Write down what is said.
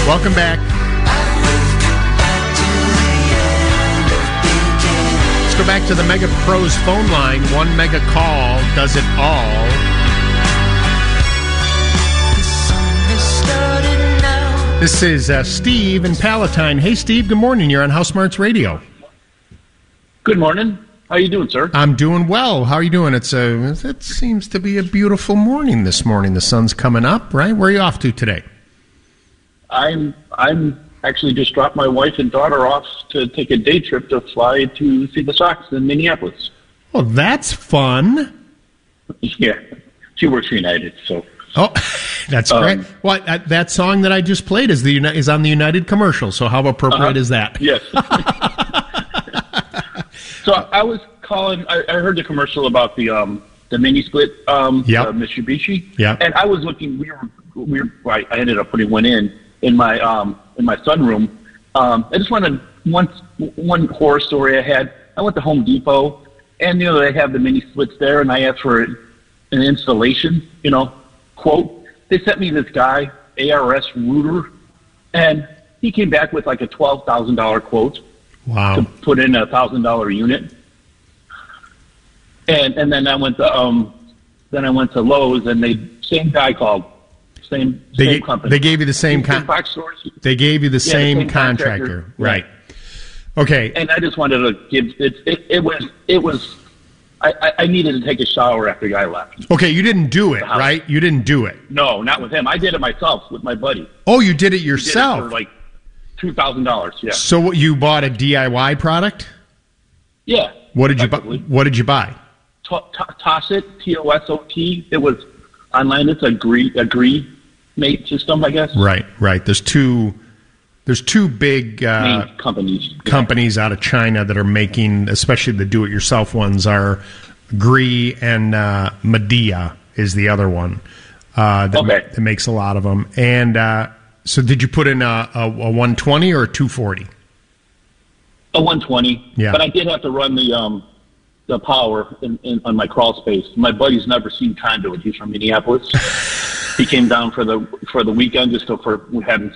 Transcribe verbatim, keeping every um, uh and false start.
Welcome back. Let's go back to the Mega Pros phone line. One mega call does it all. This is uh, Steve in Palatine. Hey, Steve, good morning. You're on House Smarts Radio. Good morning. How you doing, sir? I'm doing well. How are you doing? It's a, it seems to be a beautiful morning this morning. The sun's coming up, right? Where are you off to today? I'm I'm actually just dropped my wife and daughter off to take a day trip to fly to see the Sox in Minneapolis. Oh, that's fun. Yeah. She works for United, so. Oh, that's um, great. Well, that, that song that I just played is the is on the United commercial, so how appropriate uh-huh. is that? Yes. So I was calling, I, I heard the commercial about the um, the mini split um, yep. uh, Mitsubishi. Yeah. And I was looking, we were, we were, I ended up putting one in, in my, um, in my sunroom. Um, I just wanted one, one horror story I had. I went to Home Depot and, you know, they have the mini splits there and I asked for an installation, you know, quote. They sent me this guy, A R S Rooter, and he came back with like a twelve thousand dollars quote. Wow. To put in a thousand dollar unit, and and then I went to um, then I went to Lowe's, and they same guy called, same they, same company. They gave you the same con- con- They gave you the yeah, same, the same contractor, contractor. right? Okay. And I just wanted to give it. It, it was it was. I, I needed to take a shower after the guy left. Okay, you didn't do it, right? You didn't do it. No, not with him. I did it myself with my buddy. Oh, you did it yourself? Did it for like two thousand dollars. Yeah. So you bought a D I Y product? Yeah. What did you buy? What did you buy? Tosot, T O S O T. It was online. It's a Gree, a Gree mate system, I guess. Right, right. There's two. There's two big uh, Main companies companies out of China that are making, especially the do-it-yourself ones, are Gree and uh, Medea is the other one uh, that, okay. that makes a lot of them. And uh, so, did you put in a, a, a one twenty or a two forty? A one twenty. Yeah. But I did have to run the um, the power in, in, on my crawl space. My buddy's never seen conduit. He's from Minneapolis. He came down for the for the weekend just to, for having